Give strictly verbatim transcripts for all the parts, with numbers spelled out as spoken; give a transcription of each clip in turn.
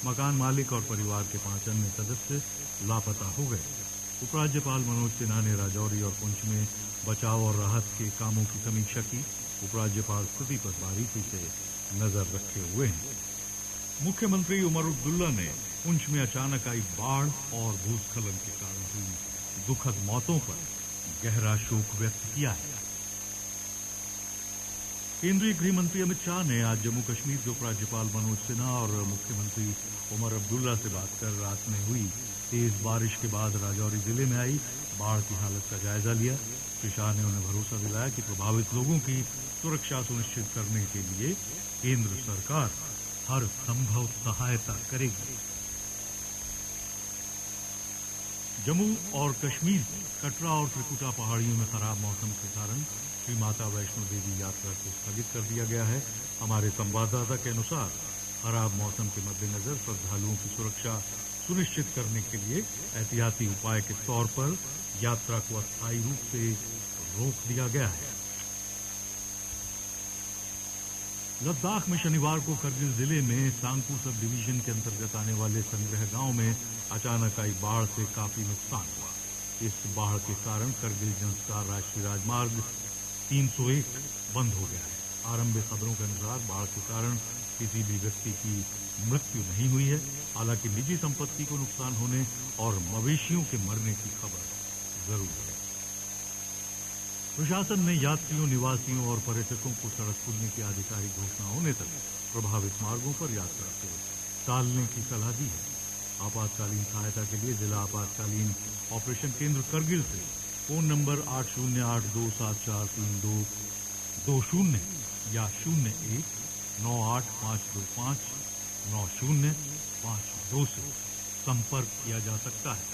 मकान मालिक और परिवार के पांच अन्य सदस्य लापता हो गए। उपराज्यपाल मनोज सिन्हा ने राजौरी और पुंछ में बचाव और राहत के कामों की समीक्षा की। उपराज्यपाल स्थिति पर बारीकी से नजर रखे हुए हैं। मुख्यमंत्री उमर अब्दुल्ला ने पुंछ में अचानक आई बाढ़ और भूस्खलन के कारण हुई दुखद मौतों पर गहरा शोक व्यक्त किया है। केंद्रीय गृह मंत्री अमित शाह ने आज जम्मू कश्मीर के उपराज्यपाल मनोज सिन्हा और मुख्यमंत्री उमर अब्दुल्ला से बात कर रात में हुई तेज बारिश के बाद राजौरी जिले में आई बाढ़ की हालत का जायजा लिया। श्री शाह ने उन्हें भरोसा दिलाया कि प्रभावित लोगों की सुरक्षा सुनिश्चित करने के लिए केंद्र सरकार हर संभव सहायता करेगी। जम्मू और कश्मीर कटरा और त्रिकुटा पहाड़ियों में खराब मौसम के कारण श्री माता वैष्णो देवी यात्रा को स्थगित कर दिया गया है। हमारे संवाददाता के अनुसार खराब मौसम के मद्देनजर श्रद्धालुओं की सुरक्षा सुनिश्चित करने के लिए एहतियाती उपाय के तौर पर यात्रा को अस्थायी रूप से रोक दिया गया है। लद्दाख में शनिवार को करगिल जिले में सांगपू सब डिवीजन के अंतर्गत आने वाले संग्रह गांव में अचानक आई बाढ़ से काफी नुकसान हुआ। इस बाढ़ के कारण करगिल जंस्कार राष्ट्रीय राजमार्ग तीन सौ एक बंद हो गया है। आरंभिक खबरों के अनुसार बाढ़ के कारण किसी भी व्यक्ति की मृत्यु नहीं हुई है। हालांकि निजी संपत्ति को नुकसान होने और मवेशियों के मरने की खबर जरूर है। प्रशासन ने यात्रियों, निवासियों और पर्यटकों को सड़क खुलने की आधिकारिक घोषणा होने तक प्रभावित मार्गों पर यात्रा को टालने की सलाह दी है। आपातकालीन सहायता के लिए जिला आपातकालीन ऑपरेशन केंद्र करगिल से फोन नंबर आठ शून्य आठ दो सात चार तीन दो दो शून्य या शून्य एक नौ आठ पाँच दो पाँच नौ शून्य पाँच दो से संपर्क किया जा सकता है।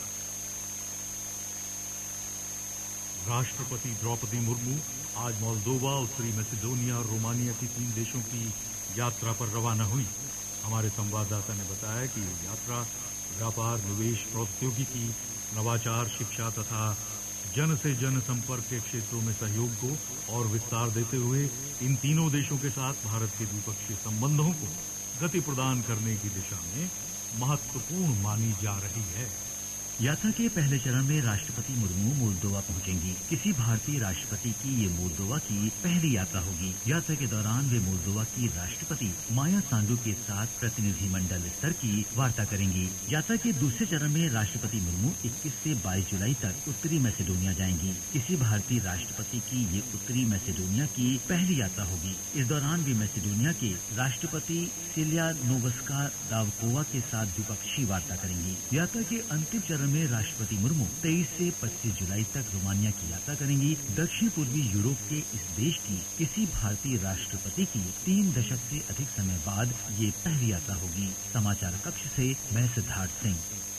राष्ट्रपति द्रौपदी मुर्मू आज मोल्दोवा, उत्तरी मैसेडोनिया और रोमानिया की तीन देशों की यात्रा पर रवाना हुई। हमारे संवाददाता ने बताया कि ये यात्रा व्यापार, निवेश, प्रौद्योगिकी, नवाचार, शिक्षा तथा जन से जन संपर्क के क्षेत्रों में सहयोग को और विस्तार देते हुए इन तीनों देशों के साथ भारत के द्विपक्षीय संबंधों को गति प्रदान करने की दिशा में महत्वपूर्ण मानी जा रही है। यात्रा के पहले चरण में राष्ट्रपति मुर्मू मोल्दोवा पहुंचेंगी। किसी भारतीय राष्ट्रपति की ये मोल्दोवा की पहली यात्रा होगी। यात्रा के दौरान वे मोल्दोवा की राष्ट्रपति माया सांडू के साथ प्रतिनिधिमंडल स्तर की वार्ता करेंगी। यात्रा के दूसरे चरण में राष्ट्रपति मुर्मू इक्कीस से बाईस जुलाई तक उत्तरी मैसेडोनिया जाएंगी। किसी भारतीय राष्ट्रपति की ये उत्तरी मैसेडोनिया की पहली यात्रा होगी। इस दौरान वे मैसेडोनिया के राष्ट्रपति सिलिया नोवस्का दावकोवा के साथ द्विपक्षीय वार्ता करेंगी। यात्रा के अंतिम चरण में राष्ट्रपति मुर्मू तेईस से पच्चीस जुलाई तक रोमानिया की यात्रा करेंगी। दक्षिण पूर्वी यूरोप के इस देश की किसी भारतीय राष्ट्रपति की तीन दशक से अधिक समय बाद ये पहली यात्रा होगी। समाचार कक्ष से मैं सिद्धार्थ सिंह।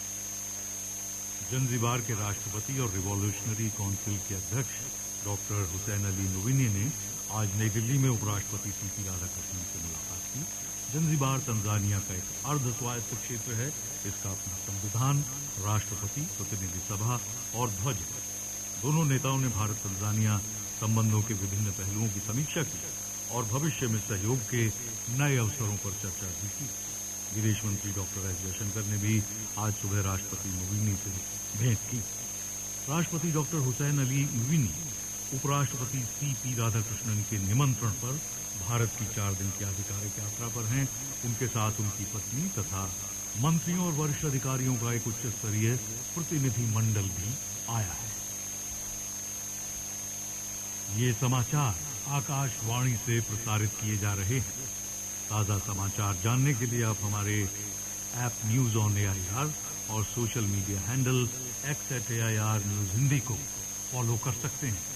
जंजीबार के राष्ट्रपति और रिवॉल्यूशनरी काउंसिल के अध्यक्ष डॉक्टर हुसैन अली नवीनी ने आज नई दिल्ली में उपराष्ट्रपति सीपी राधाकृष्णन से मुलाकात की। जंजीबार तंजानिया का एक अर्ध स्वायत्त क्षेत्र है। इसका अपना संविधान, राष्ट्रपति, प्रतिनिधि सभा और ध्वज है। दोनों नेताओं ने भारत तंजानिया संबंधों के विभिन्न पहलुओं की समीक्षा की और भविष्य में सहयोग के नए अवसरों पर चर्चा भी की। विदेश मंत्री डॉक्टर एस जयशंकर ने भी आज सुबह राष्ट्रपति नवीनी से भेंट की। राष्ट्रपति डॉक्टर हुसैन अली नवीनी उपराष्ट्रपति सीपी राधाकृष्णन के निमंत्रण पर भारत की चार दिन की आधिकारिक यात्रा पर हैं। उनके साथ उनकी पत्नी तथा मंत्रियों और वरिष्ठ अधिकारियों का एक उच्च स्तरीय प्रतिनिधि मंडल भी आया है। ये समाचार आकाशवाणी से प्रसारित किए जा रहे हैं। ताजा समाचार जानने के लिए आप हमारे ऐप न्यूज ऑन एआईआर और social media handle x eight AIR news Hindi को फॉलो कर सकते हैं।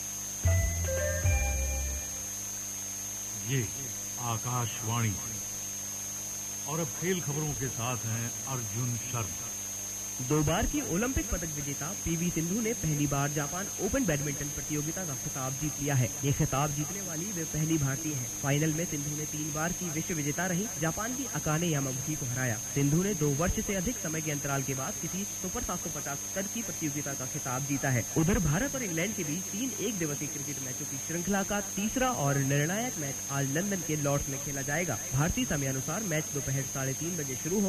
ये आकाशवाणी। और अब खेल खबरों के साथ हैं अर्जुन शर्मा। दो बार की ओलंपिक पदक विजेता पीवी सिंधु ने पहली बार जापान ओपन बैडमिंटन प्रतियोगिता का खिताब जीत लिया है। ये खिताब जीतने वाली वे पहली भारतीय हैं। फाइनल में सिंधु ने तीन बार की विश्व विजेता रही जापान की अकाने यामागुची को हराया। सिंधु ने दो वर्ष से अधिक समय के अंतराल के बाद किसी सुपर सात सौ पचास स्तर की प्रतियोगिता का खिताब जीता है। उधर भारत और इंग्लैंड के बीच तीन एक दिवसीय क्रिकेट मैचों की श्रृंखला का तीसरा और निर्णायक मैच आज लंदन के लॉर्ड्स में खेला जाएगा। भारतीय समयानुसार मैच दोपहर साढ़े तीन बजे शुरू